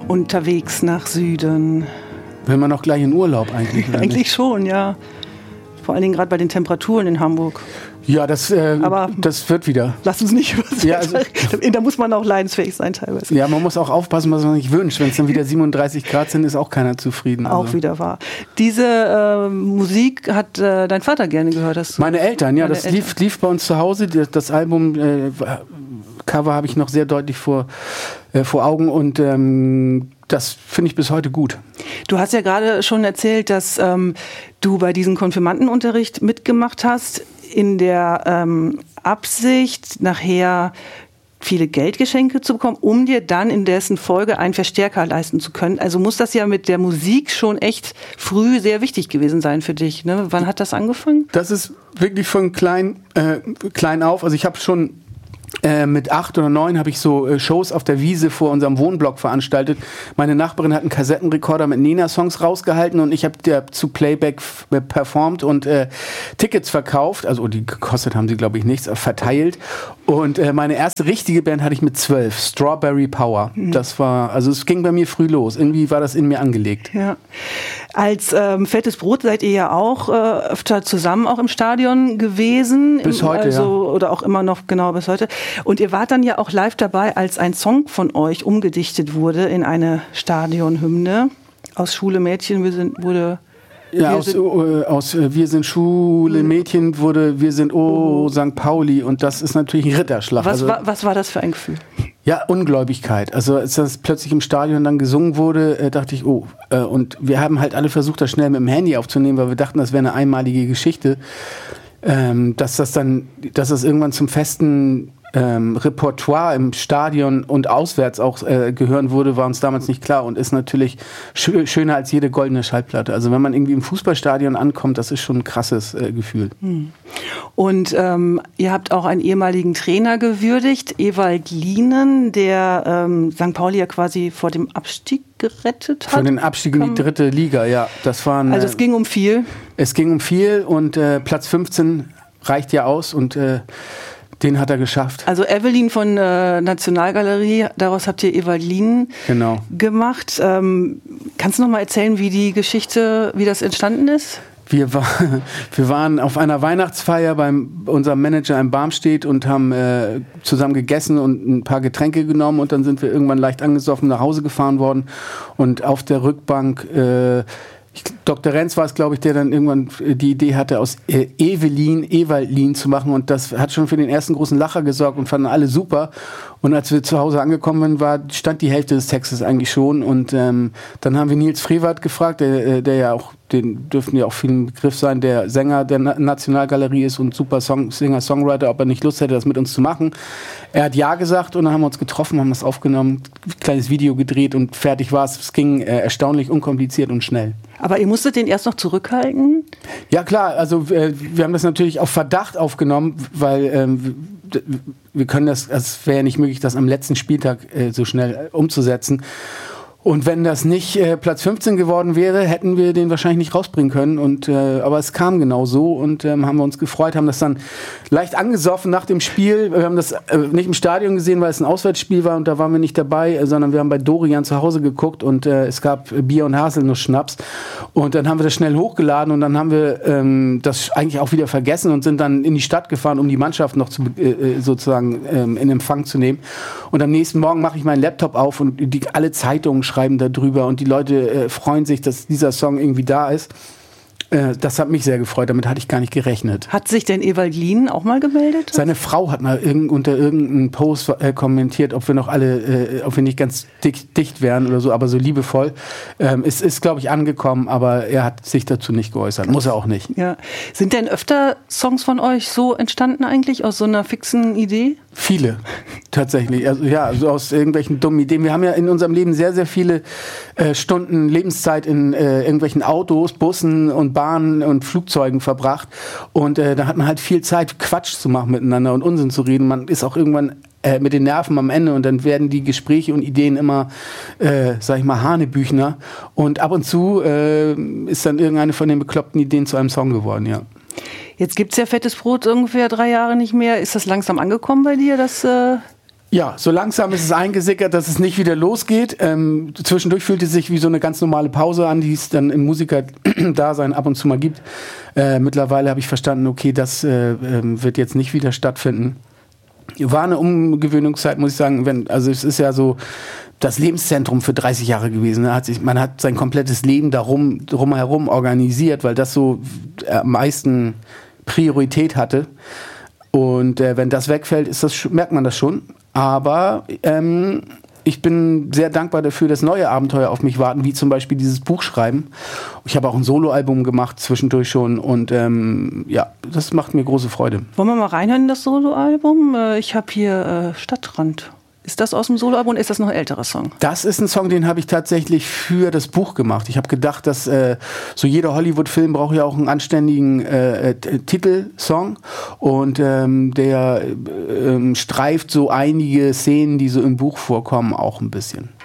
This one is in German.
unterwegs nach Süden. Will man noch gleich in Urlaub eigentlich? Oder Eigentlich nicht? schon, ja. Vor allen Dingen gerade bei den Temperaturen in Hamburg. Ja, das wird wieder. Lass uns nicht über ja, also, da muss man auch leidensfähig sein teilweise. Ja, man muss auch aufpassen, was man sich wünscht. Wenn es dann wieder 37 Grad sind, ist auch keiner zufrieden. Auch wieder wahr. Diese Musik hat dein Vater gerne gehört? Meine Eltern, ja. Das lief bei uns zu Hause. Das Album Cover habe ich noch sehr deutlich vor Augen und das finde ich bis heute gut. Du hast ja gerade schon erzählt, dass du bei diesem Konfirmandenunterricht mitgemacht hast, in der Absicht, nachher viele Geldgeschenke zu bekommen, um dir dann in dessen Folge einen Verstärker leisten zu können. Also muss das ja mit der Musik schon echt früh sehr wichtig gewesen sein für dich, ne? Wann hat das angefangen? Das ist wirklich von klein auf. Also ich habe schon mit 8 oder 9 habe ich so Shows auf der Wiese vor unserem Wohnblock veranstaltet. Meine Nachbarin hat einen Kassettenrekorder mit Nena-Songs rausgehalten und ich habe zu Playback performt und Tickets verkauft. Also die gekostet haben sie, glaube ich, nichts, verteilt. Und meine erste richtige Band hatte ich mit 12, Strawberry Power. Das war, also es ging bei mir früh los. Irgendwie war das in mir angelegt. Ja. Als Fettes Brot seid ihr ja auch öfter zusammen auch im Stadion gewesen. Bis heute, ja. Oder auch immer noch, genau, bis heute. Und ihr wart dann ja auch live dabei, als ein Song von euch umgedichtet wurde in eine Stadionhymne. Aus Schule Mädchen wurde... Ja, Wir sind Schule Mädchen wurde Wir sind St. Pauli und das ist natürlich ein Ritterschlag. Was war das für ein Gefühl? Ja, Ungläubigkeit. Also als das plötzlich im Stadion dann gesungen wurde, dachte ich, und wir haben halt alle versucht, das schnell mit dem Handy aufzunehmen, weil wir dachten, das wäre eine einmalige Geschichte. Dass das irgendwann zum festen Repertoire im Stadion und auswärts auch gehören würde, war uns damals nicht klar und ist natürlich schöner als jede goldene Schallplatte. Also wenn man irgendwie im Fußballstadion ankommt, das ist schon ein krasses Gefühl. Und ihr habt auch einen ehemaligen Trainer gewürdigt, Ewald Lienen, der St. Pauli ja quasi vor dem Abstieg gerettet hat. Vor den Abstieg in die 3. Liga, ja. Also es ging um viel. Es ging um viel und Platz 15 reicht ja aus und den hat er geschafft. Also Evelyn von Nationalgalerie, daraus habt ihr Ewald Lienen gemacht. Kannst du noch mal erzählen, wie das entstanden ist? Wir waren auf einer Weihnachtsfeier bei unserem Manager in Barmstedt und haben zusammen gegessen und ein paar Getränke genommen und dann sind wir irgendwann leicht angesoffen nach Hause gefahren worden und auf der Rückbank Dr. Renz war es, glaube ich, der dann irgendwann die Idee hatte, aus Ewald Lien zu machen und das hat schon für den ersten großen Lacher gesorgt und fanden alle super. Und als wir zu Hause angekommen sind, stand die Hälfte des Textes eigentlich schon und dann haben wir Nils Frevert gefragt, der ja auch, den dürften ja auch viel im Begriff sein, der Sänger der Nationalgalerie ist und super Singer-Songwriter, ob er nicht Lust hätte, das mit uns zu machen. Er hat ja gesagt und dann haben wir uns getroffen, haben das aufgenommen, ein kleines Video gedreht und fertig war es. Es ging erstaunlich unkompliziert und schnell. Aber ihr musstet den erst noch zurückhalten? Ja klar, also wir haben das natürlich auf Verdacht aufgenommen, weil wir können das wäre ja nicht möglich, das am letzten Spieltag so schnell umzusetzen. Und wenn das nicht Platz 15 geworden wäre, hätten wir den wahrscheinlich nicht rausbringen können. Aber es kam genau so und haben wir uns gefreut, haben das dann leicht angesoffen nach dem Spiel. Wir haben das nicht im Stadion gesehen, weil es ein Auswärtsspiel war und da waren wir nicht dabei, sondern wir haben bei Dorian zu Hause geguckt und es gab Bier und Haselnuss-Schnaps. Und dann haben wir das schnell hochgeladen und dann haben wir das eigentlich auch wieder vergessen und sind dann in die Stadt gefahren, um die Mannschaft noch sozusagen in Empfang zu nehmen. Und am nächsten Morgen mache ich meinen Laptop auf und alle Zeitungen schreiben darüber und die Leute freuen sich, dass dieser Song irgendwie da ist. Das hat mich sehr gefreut, damit hatte ich gar nicht gerechnet. Hat sich denn Ewald Lienen auch mal gemeldet? Seine Frau hat mal unter irgendeinem Post kommentiert, ob wir noch alle, ob wir nicht ganz dicht wären oder so, aber so liebevoll. Es ist, glaube ich, angekommen, aber er hat sich dazu nicht geäußert. Muss er auch nicht. Ja. Sind denn öfter Songs von euch so entstanden eigentlich, aus so einer fixen Idee? Viele, tatsächlich. Also ja, so aus irgendwelchen dummen Ideen. Wir haben ja in unserem Leben sehr, sehr viele Stunden Lebenszeit in irgendwelchen Autos, Bussen und Bahnen und Flugzeugen verbracht. Und da hat man halt viel Zeit, Quatsch zu machen miteinander und Unsinn zu reden. Man ist auch irgendwann mit den Nerven am Ende und dann werden die Gespräche und Ideen immer, sag ich mal, hanebüchner. Und ab und zu ist dann irgendeine von den bekloppten Ideen zu einem Song geworden, ja. Jetzt gibt's ja Fettes Brot ungefähr 3 Jahre nicht mehr. Ist das langsam angekommen bei dir, dass Ja, so langsam ist es eingesickert, dass es nicht wieder losgeht. Zwischendurch fühlte es sich wie so eine ganz normale Pause an, die es dann im Musikerdasein ab und zu mal gibt. Mittlerweile habe ich verstanden, okay, das wird jetzt nicht wieder stattfinden. War eine Umgewöhnungszeit, muss ich sagen. Also es ist ja so das Lebenszentrum für 30 Jahre gewesen. Man hat sein komplettes Leben drumherum organisiert, weil das so am meisten Priorität hatte. Und wenn das wegfällt, merkt man das schon. Aber ich bin sehr dankbar dafür, dass neue Abenteuer auf mich warten, wie zum Beispiel dieses Buch schreiben. Ich habe auch ein Soloalbum gemacht zwischendurch schon und das macht mir große Freude. Wollen wir mal reinhören in das Soloalbum? Ich habe hier Stadtrand. Ist das aus dem Soloalbum oder ist das noch ein älterer Song? Das ist ein Song, den habe ich tatsächlich für das Buch gemacht. Ich habe gedacht, dass so jeder Hollywood-Film braucht ja auch einen anständigen Titelsong und der streift so einige Szenen, die so im Buch vorkommen, auch ein bisschen.